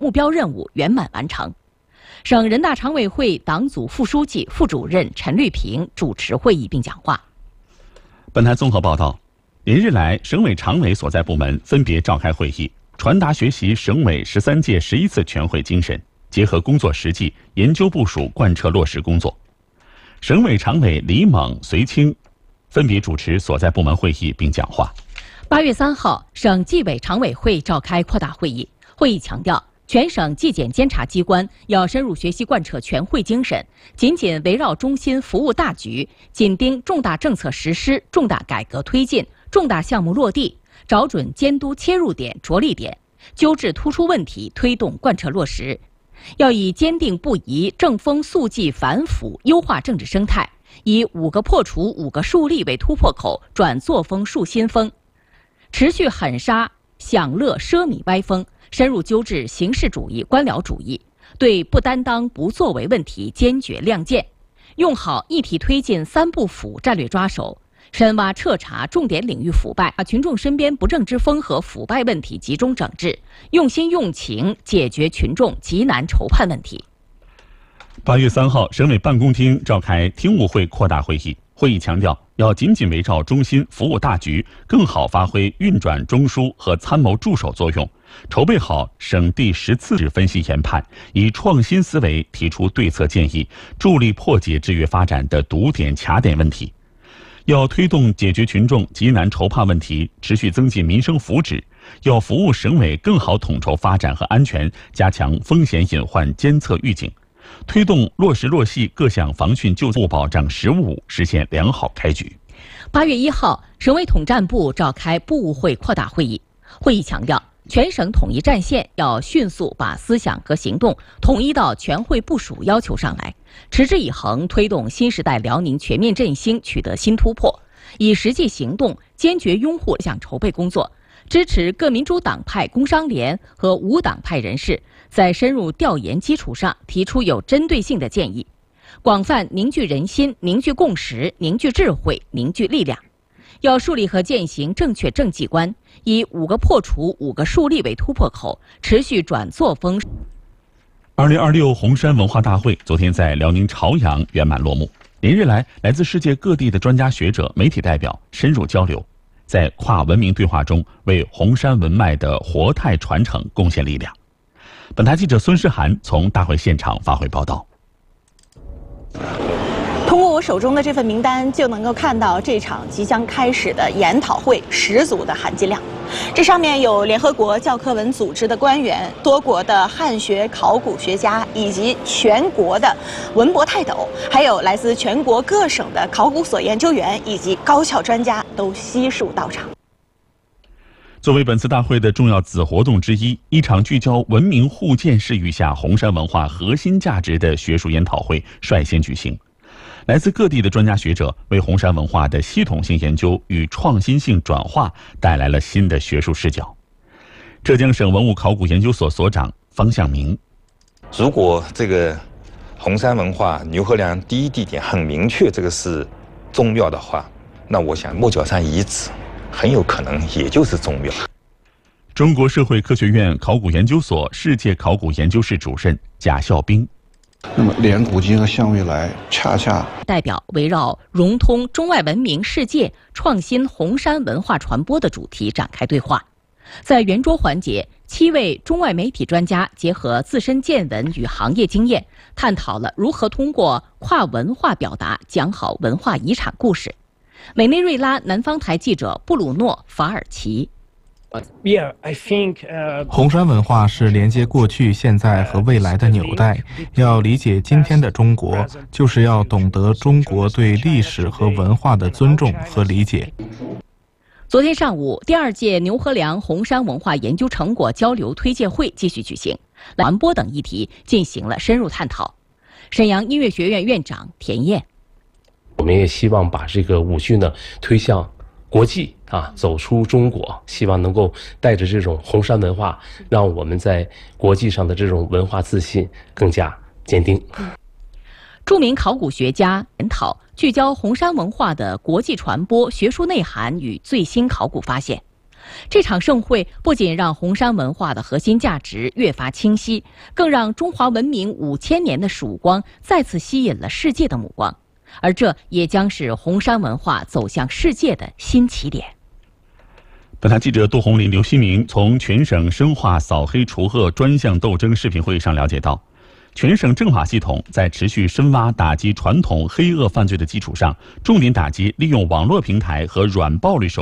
目标任务圆满完成。省人大常委会党组副书记、副主任陈绿萍主持会议并讲话。 本台综合报道，连日来，省委常委所在部门分别召开会议，传达学习省委13届11次全会精神，结合工作实际，研究部署贯彻落实工作。省委常委李猛、隋清分别主持所在部门会议并讲话。 8月3号，省纪委常委会召开扩大会议，会议强调，全省纪检监察机关要深入学习贯彻全会精神，紧紧围绕中心服务大局，紧盯重大政策实施、重大改革推进、重大项目落地，找准监督切入点、着力点，纠治突出问题，推动贯彻落实。要以坚定不移、正风肃纪反腐优化政治生态，以5个破除、5个树立为突破口，转作风树新风，持续狠杀享乐奢靡歪风，深入纠治形式主义、官僚主义，对不担当、不作为问题坚决亮剑，用好一体推进3不腐战略抓手，深挖彻查重点领域腐败，把群众身边不正之风和腐败问题集中整治，用心用情解决群众急难愁盼问题。 8月3号，省委办公厅召开厅务会扩大会议，会议强调，要紧紧围绕中心服务大局，更好发挥运转中枢和参谋助手作用，筹备好省第10次分析研判，以创新思维提出对策建议，助力破解制约发展的堵点卡点问题。要推动解决群众急难愁盼问题，持续增进民生福祉；要服务省委更好统筹发展和安全，加强风险隐患监测预警，推动落实落细各项防汛救助保障实务实现良好开局。 8月1号，省委统战部召开部务会扩大会议，会议强调，全省统一战线，要迅速把思想和行动统一到全会部署要求上来，持之以恒推动新时代辽宁全面振兴取得新突破，以实际行动坚决拥护这项筹备工作，支持各民主党派工商联和无党派人士在深入调研基础上提出有针对性的建议，广泛凝聚人心、凝聚共识、凝聚智慧、凝聚力量。要树立和践行正确政绩观，以5个破除、5个树立为突破口，持续转作风。 2026红山文化大会昨天在辽宁朝阳圆满落幕。连日来，来自世界各地的专家学者、媒体代表深入交流，在跨文明对话中为红山文脉的活态传承贡献力量。本台记者孙诗涵从大会现场发回报道。 通过我手中的这份名单，就能够看到这场即将开始的研讨会十足的含金量。这上面有联合国教科文组织的官员、多国的汉学考古学家，以及全国的文博泰斗，还有来自全国各省的考古所研究员以及高校专家都悉数到场。 作为本次大会的重要子活动之一，一场聚焦文明互鉴视域下红山文化核心价值的学术研讨会率先举行。来自各地的专家学者为红山文化的系统性研究与创新性转化带来了新的学术视角。浙江省文物考古研究所所长方向明： 如果这个红山文化牛河梁第一地点很明确，这个是宗庙的话，那我想莫角山遗址很有可能也就是宗庙。 中国社会科学院考古研究所世界考古研究室主任贾孝兵： 那么连古今和向未来恰恰代表围绕融通中外文明世界、创新红山文化传播的主题展开对话。在圆桌环节，7位中外媒体专家结合自身见闻与行业经验，探讨了如何通过跨文化表达讲好文化遗产故事。委内瑞拉南方台记者布鲁诺·法尔奇： 红山文化是连接过去、现在和未来的纽带。要理解今天的中国，就是要懂得中国对历史和文化的尊重和理解。 昨天上午，第2届牛河梁红山文化研究成果交流推介会继续举行，传播等议题进行了深入探讨。沈阳音乐学院院长田燕： 我们也希望把这个舞剧呢推向国际走出中国，希望能够带着这种红山文化，让我们在国际上的这种文化自信更加坚定。 著名考古学家研讨聚焦红山文化的国际传播、学术内涵与最新考古发现。 这场盛会不仅让红山文化的核心价值越发清晰，更让中华文明5000年的曙光再次吸引了世界的目光，而这也将是红山文化走向世界的新起点。 本台记者杜红林、刘希明从全省深化扫黑除恶专项斗争视频会议上了解到，全省政法系统在持续深挖打击传统黑恶犯罪的基础上，重点打击利用网络平台和软暴力手